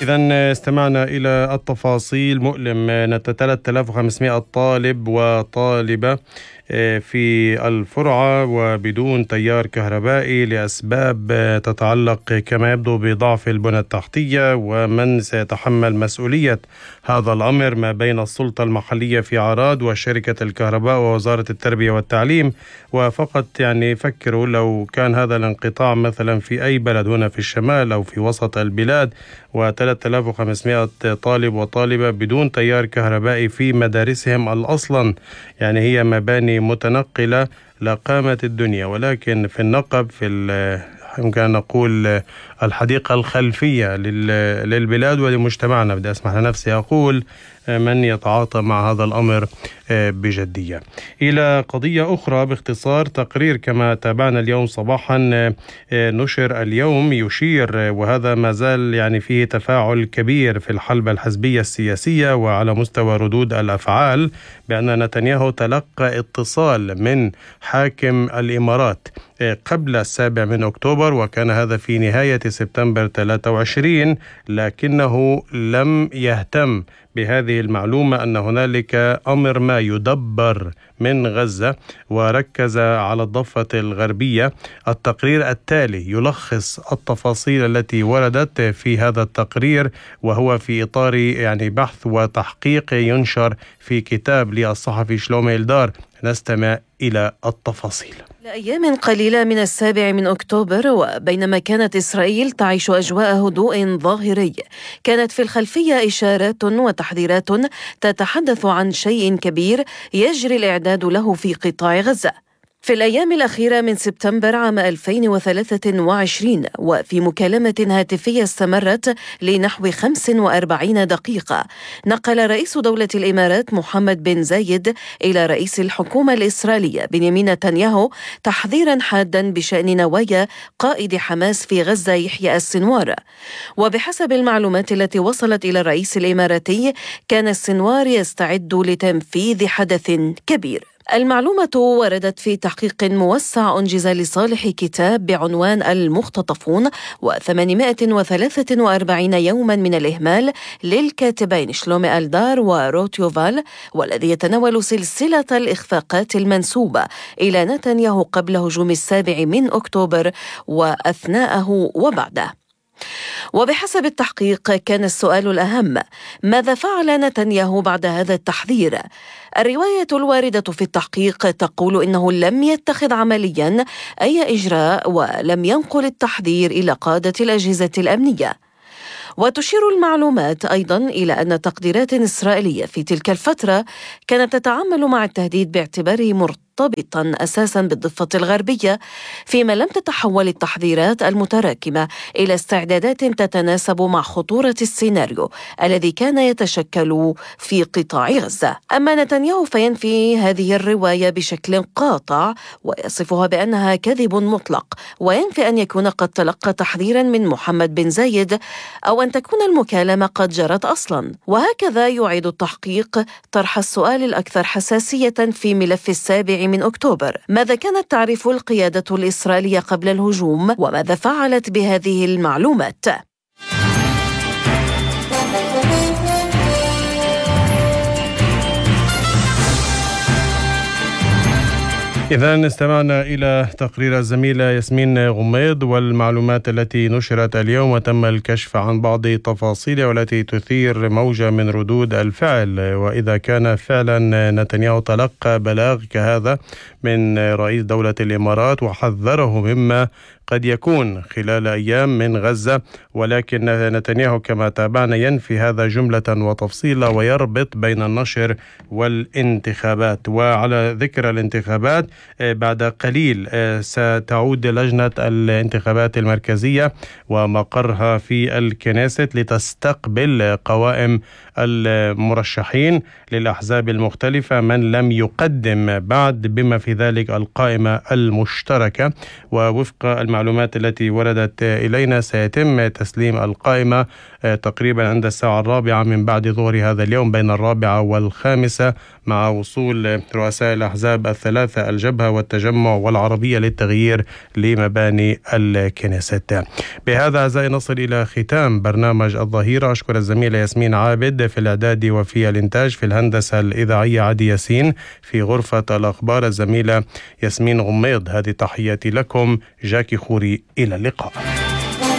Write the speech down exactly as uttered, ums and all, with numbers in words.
إذن استمعنا إلى التفاصيل. مؤلم ثلاثة آلاف وخمسمائة طالب وطالبة في الفرعة وبدون تيار كهربائي لأسباب تتعلق كما يبدو بضعف البنى التحتية، ومن سيتحمل مسؤولية هذا الأمر ما بين السلطة المحلية في عراد وشركة الكهرباء ووزارة التربية والتعليم. وفقط يعني فكروا لو كان هذا الانقطاع مثلا في أي بلد هنا في الشمال أو في وسط البلاد، وثلاثة آلاف وخمسمائة طالب وطالبة بدون تيار كهربائي في مدارسهم الأصلا، يعني هي مباني متنقلة لقامت الدنيا. ولكن في النقب في يمكن أن نقول الحديقة الخلفية للبلاد ولمجتمعنا، بدي أسمح لنفسي أقول من يتعاطى مع هذا الأمر بجدية. إلى قضية أخرى باختصار، تقرير كما تابعنا اليوم صباحا نشر اليوم يشير، وهذا ما زال يعني فيه تفاعل كبير في الحلبة الحزبية السياسية وعلى مستوى ردود الأفعال، بأن نتنياهو تلقى اتصال من حاكم الإمارات قبل السابع من أكتوبر، وكان هذا في نهاية سبتمبر ثلاثة وعشرين، لكنه لم يهتم بهذه المعلومة أن هنالك أمر ما يدبر من غزة، وركز على الضفة الغربية. التقرير التالي يلخص التفاصيل التي وردت في هذا التقرير، وهو في إطار يعني بحث وتحقيق ينشر في كتاب للصحفي شلومي إلدار. نستمع إلى التفاصيل. لأيام قليلة من السابع من أكتوبر، وبينما كانت إسرائيل تعيش أجواء هدوء ظاهري، كانت في الخلفية إشارات وتحذيرات تتحدث عن شيء كبير يجري الإعداد له في قطاع غزة. في الأيام الأخيرة من سبتمبر عام ألفين وثلاثة وعشرين، وفي مكالمة هاتفية استمرت لنحو خمس وأربعين دقيقة، نقل رئيس دولة الإمارات محمد بن زايد إلى رئيس الحكومة الإسرائيلية بنيامين نتنياهو تحذيرا حادا بشأن نوايا قائد حماس في غزة يحيى السنوار. وبحسب المعلومات التي وصلت إلى الرئيس الإماراتي، كان السنوار يستعد لتنفيذ حدث كبير. المعلومة وردت في تحقيق موسع أنجز لصالح كتاب بعنوان المختطفون وثمانمائة وثلاثة وأربعين يوما من الإهمال للكاتبين شلومي إلدار وروت يوفال، والذي يتناول سلسلة الإخفاقات المنسوبة إلى نتنياهو قبل هجوم السابع من أكتوبر وأثناءه وبعده. وبحسب التحقيق كان السؤال الأهم: ماذا فعل نتنياهو بعد هذا التحذير؟ الرواية الواردة في التحقيق تقول إنه لم يتخذ عمليا أي إجراء ولم ينقل التحذير إلى قادة الأجهزة الأمنية. وتشير المعلومات أيضا إلى أن تقديرات إسرائيلية في تلك الفترة كانت تتعامل مع التهديد باعتباره مرتبطا أساسا بالضفة الغربية، فيما لم تتحول التحذيرات المتراكمة إلى استعدادات تتناسب مع خطورة السيناريو الذي كان يتشكل في قطاع غزة. أما نتنياهو فينفي هذه الرواية بشكل قاطع ويصفها بأنها كذب مطلق، وينفي أن يكون قد تلقى تحذيرا من محمد بن زايد أو أن تكون المكالمة قد جرت أصلا. وهكذا يعيد التحقيق طرح السؤال الأكثر حساسية في ملف السابع من أكتوبر: ماذا كانت تعرف القيادة الإسرائيلية قبل الهجوم، وماذا فعلت بهذه المعلومات؟ إذن استمعنا إلى تقرير الزميلة ياسمين غميض والمعلومات التي نشرت اليوم، وتم الكشف عن بعض تفاصيلها والتي تثير موجة من ردود الفعل. وإذا كان فعلا نتنياهو تلقى بلاغ كهذا من رئيس دولة الإمارات وحذره مما قد يكون خلال أيام من غزة، ولكن نتنياهو كما تابعنا ينفي هذا جملة وتفصيلا ويربط بين النشر والانتخابات. وعلى ذكر الانتخابات، بعد قليل ستعود لجنة الانتخابات المركزية ومقرها في الكنيست لتستقبل قوائم المرشحين للأحزاب المختلفة من لم يقدم بعد، بما في ذلك القائمة المشتركة. ووفق المعلومات المعلومات التي وردت إلينا سيتم تسليم القائمة تقريبا عند الساعة الرابعة من بعد ظهر هذا اليوم، بين الرابعة والخامسة، مع وصول رؤساء الأحزاب الثلاثة الجبهة والتجمع والعربية للتغيير لمباني الكنيست. بهذا أعزائي نصل إلى ختام برنامج الظهيرة. أشكر الزميلة ياسمين عابد في الإعداد وفي الإنتاج، في الهندسة الإذاعية عدي ياسين، في غرفة الأخبار الزميلة ياسمين غميض. هذه تحياتي لكم، جاكي خوري، إلى اللقاء.